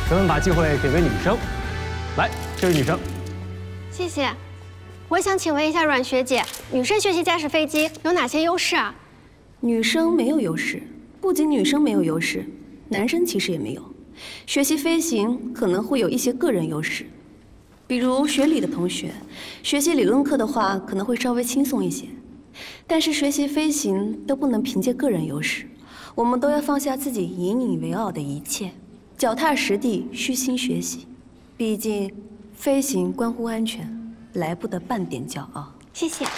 咱们把机会给位女生。来，这位女生。 谢谢。我想请问一下阮学姐，女生学习驾驶飞机有哪些优势啊？ 女生没有优势，不仅女生没有优势，男生其实也没有。学习飞行可能会有一些个人优势，比如学理的同学，学习理论课的话可能会稍微轻松一些。但是学习飞行都不能凭借个人优势，我们都要放下自己引以为傲的一切，脚踏实地，虚心学习。毕竟，飞行关乎安全，来不得半点骄傲。 谢谢。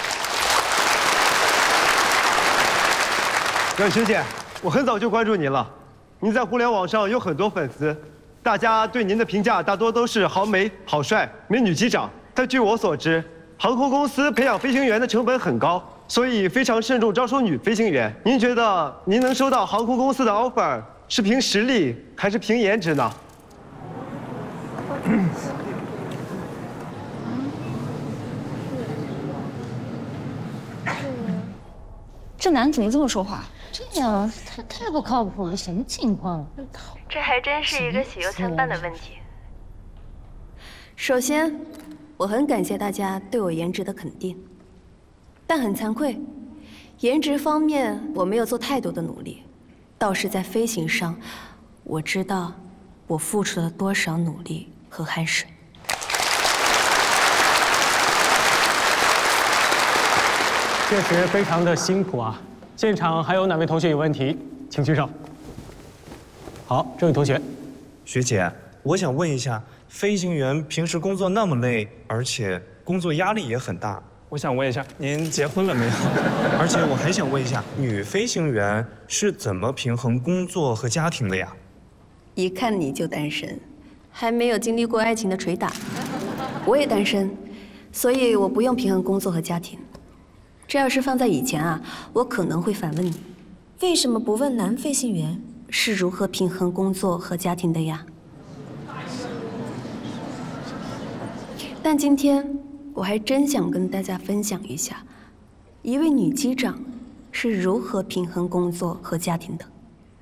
阮学姐，我很早就关注您了，您在互联网上有很多粉丝，大家对您的评价大多都是好美、好帅、美女机长。但据我所知，航空公司培养飞行员的成本很高，所以非常慎重招收女飞行员。您觉得您能收到航空公司的 offer 是凭实力还是凭颜值呢？ 这男怎么这么说话？这样他太不靠谱了，什么情况？ 这还真是一个喜忧参半的问题。首先，我很感谢大家对我颜值的肯定，但很惭愧，颜值方面我没有做太多的努力，倒是在飞行上，我知道我付出了多少努力和汗水。 确实非常的辛苦啊！现场还有哪位同学有问题，请举手。好，这位同学。 学姐，我想问一下，飞行员平时工作那么累，而且工作压力也很大。 我想问一下，您结婚了没有？ 而且我还想问一下，女飞行员是怎么平衡工作和家庭的呀？ 一看你就单身，还没有经历过爱情的捶打。我也单身，所以我不用平衡工作和家庭。这要是放在以前啊，我可能会反问你，为什么不问男飞行员是如何平衡工作和家庭的呀？但今天我还真想跟大家分享一下，一位女机长是如何平衡工作和家庭的。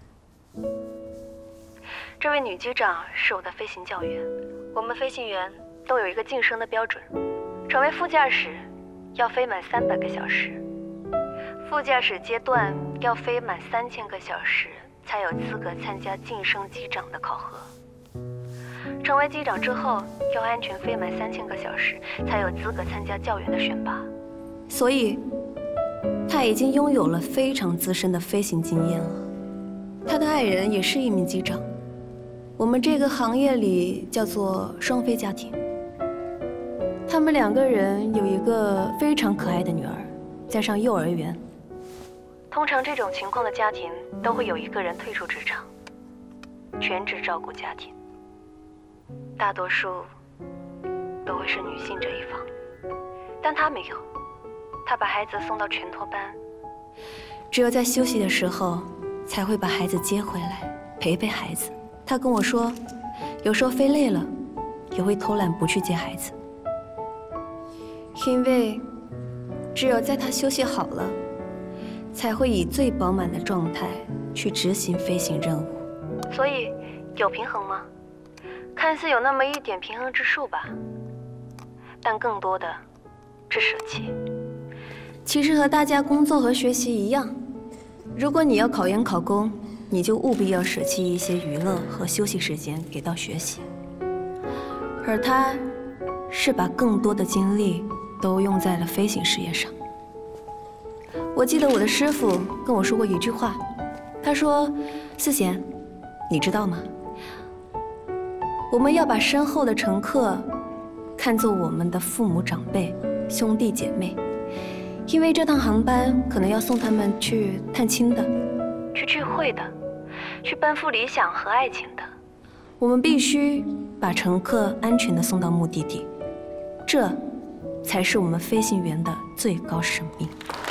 这位女机长是我的飞行教员，我们飞行员都有一个晋升的标准，成为副驾驶要飞满300个小时，副驾驶阶段要飞满3000个小时，才有资格参加晋升机长的考核。成为机长之后，要安全飞满3000个小时，才有资格参加教员的选拔。所以，他已经拥有了非常资深的飞行经验了。他的爱人也是一名机长，我们这个行业里叫做双飞家庭。他们2个人有一个非常可爱的女儿，在上幼儿园。通常这种情况的家庭都会有一个人退出职场，全职照顾家庭。大多数都会是女性这一方，但他没有，他把孩子送到全托班，只有在休息的时候才会把孩子接回来陪陪孩子。他跟我说，有时候飞累了也会偷懒不去接孩子，因为只有在他休息好了，才会以最饱满的状态去执行飞行任务。所以有平衡吗？看似有那么一点平衡之术吧，但更多的是舍弃。其实和大家工作和学习一样，如果你要考研考公，你就务必要舍弃一些娱乐和休息时间给到学习。而他是把更多的精力都用在了飞行事业上。我记得我的师傅跟我说过一句话，他说：“思贤，你知道吗？我们要把身后的乘客看作我们的父母长辈、兄弟姐妹，因为这趟航班可能要送他们去探亲的，去聚会的，去奔赴理想和爱情的。我们必须把乘客安全地送到目的地，这才是我们飞行员的最高使命。”